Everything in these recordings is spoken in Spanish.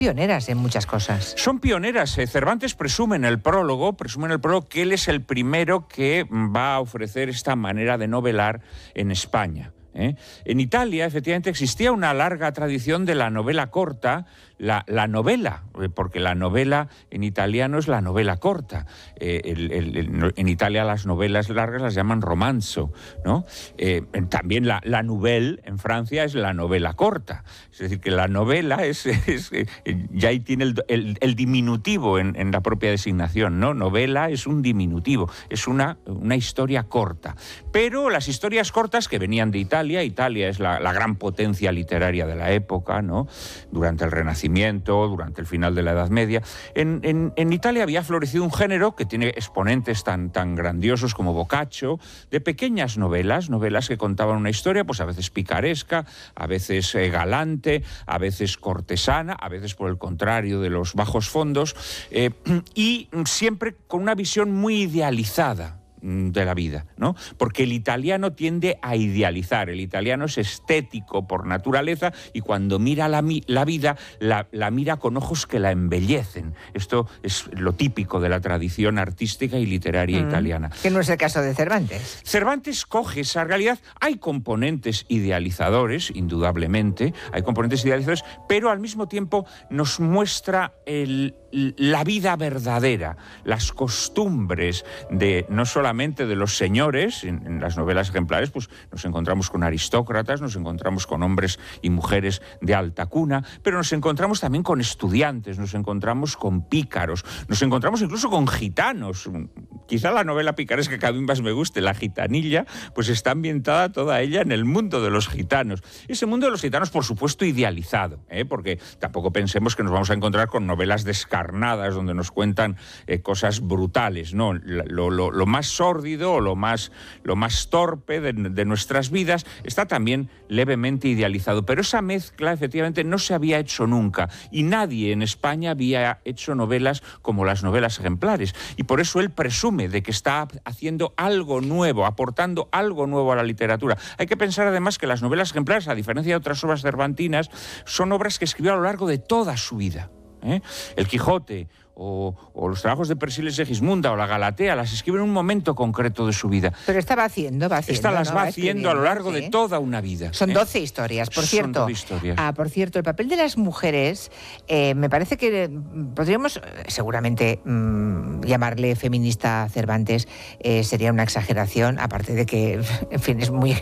Pioneras en muchas cosas. Son pioneras. Cervantes presume en el prólogo que él es el primero que va a ofrecer esta manera de novelar en España. En Italia, efectivamente, existía una larga tradición de la novela corta, la novela, porque la novela en italiano es la novela corta. En Italia las novelas largas las llaman romanzo, ¿no? También la nouvelle en Francia es la novela corta. Es decir, que la novela ya ahí tiene el diminutivo en la propia designación, ¿no? Novela es un diminutivo, es una historia corta. Pero las historias cortas que venían de Italia es la gran potencia literaria de la época, ¿no? Durante el Renacimiento, durante el final de la Edad Media. En Italia había florecido un género que tiene exponentes tan grandiosos como Boccaccio, de pequeñas novelas que contaban una historia, pues a veces picaresca, a veces galante, a veces cortesana, a veces por el contrario de los bajos fondos, y siempre con una visión muy idealizada de la vida, ¿no? Porque el italiano tiende a idealizar, el italiano es estético por naturaleza y cuando mira la vida, la mira con ojos que la embellecen. Esto es lo típico de la tradición artística y literaria italiana. Que no es el caso de Cervantes. Cervantes coge esa realidad. Hay componentes idealizadores, indudablemente, pero al mismo tiempo nos muestra la vida verdadera, las costumbres de no solamente de los señores. En las novelas ejemplares pues nos encontramos con aristócratas, nos encontramos con hombres y mujeres de alta cuna, pero nos encontramos también con estudiantes, nos encontramos con pícaros, nos encontramos incluso con gitanos. Quizá la novela picaresca que a mí más me guste, La gitanilla, pues está ambientada toda ella en el mundo de los gitanos. Ese mundo de los gitanos, por supuesto, idealizado, porque tampoco pensemos que nos vamos a encontrar con novelas descarnadas donde nos cuentan cosas brutales, ¿no? Lo más sórdido o lo más torpe de nuestras vidas está también levemente idealizado, pero esa mezcla efectivamente no se había hecho nunca y nadie en España había hecho novelas como las novelas ejemplares y por eso él presume de que está haciendo algo nuevo, aportando algo nuevo a la literatura. Hay que pensar además que las novelas ejemplares, a diferencia de otras obras cervantinas, son obras que escribió a lo largo de toda su vida. El Quijote o los trabajos de Persíles y Segismunda o la Galatea las escribe en un momento concreto de su vida. Pero esta va haciendo. Esta las va haciendo a lo largo de toda una vida. Son 12 historias, por cierto. Son 12 historias. Por cierto, el papel de las mujeres, me parece que podríamos seguramente llamarle feminista a Cervantes, sería una exageración, aparte de que, en fin, es muy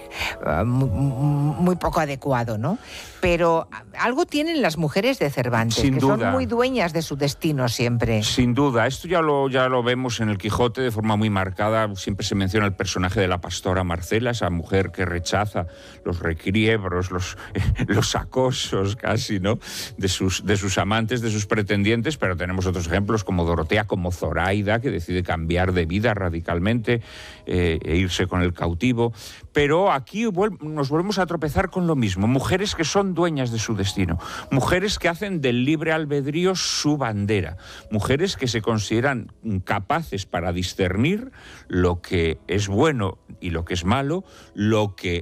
poco adecuado, ¿no? Pero algo tienen las mujeres de Cervantes, sin que duda. Son muy dueñas de su destino siempre. Sin duda, esto ya lo vemos en el Quijote de forma muy marcada. Siempre se menciona el personaje de la pastora Marcela, esa mujer que rechaza los requiebros, los acosos casi, ¿no? de sus amantes, de sus pretendientes, pero tenemos otros ejemplos como Dorotea, como Zoraida, que decide cambiar de vida radicalmente e irse con el cautivo. Pero aquí nos volvemos a tropezar con lo mismo. Mujeres que son dueñas de su destino, mujeres que hacen del libre albedrío su bandera, mujeres que se consideran capaces para discernir lo que es bueno y lo que es malo, lo que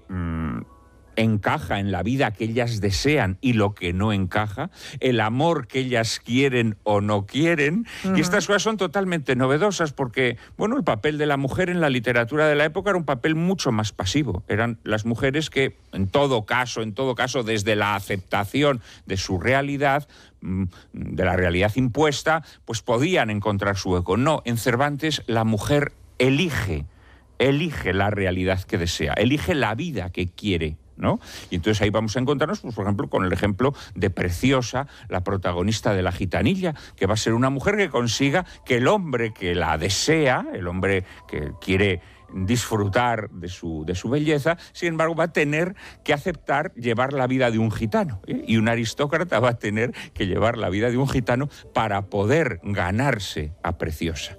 encaja en la vida que ellas desean y lo que no encaja, el amor que ellas quieren o no quieren, y estas cosas son totalmente novedosas porque, bueno, el papel de la mujer en la literatura de la época era un papel mucho más pasivo. Eran las mujeres que, en todo caso, desde la aceptación de su realidad, de la realidad impuesta, pues podían encontrar su eco. No, en Cervantes la mujer elige la realidad que desea, elige la vida que quiere, ¿no? Y entonces ahí vamos a encontrarnos, pues, por ejemplo, con el ejemplo de Preciosa, la protagonista de La gitanilla, que va a ser una mujer que consiga que el hombre que la desea, el hombre que quiere disfrutar de su belleza, sin embargo va a tener que aceptar llevar la vida de un gitano, y un aristócrata va a tener que llevar la vida de un gitano para poder ganarse a Preciosa.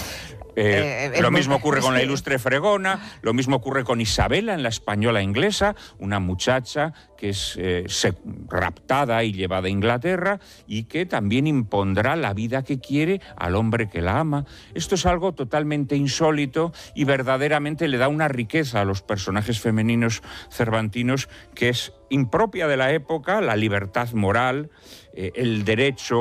Lo mismo ocurre con la ilustre Fregona, lo mismo ocurre con Isabela en la Española inglesa, una muchacha que es raptada y llevada a Inglaterra y que también impondrá la vida que quiere al hombre que la ama. Esto es algo totalmente insólito y verdaderamente le da una riqueza a los personajes femeninos cervantinos que es impropia de la época, la libertad moral, el derecho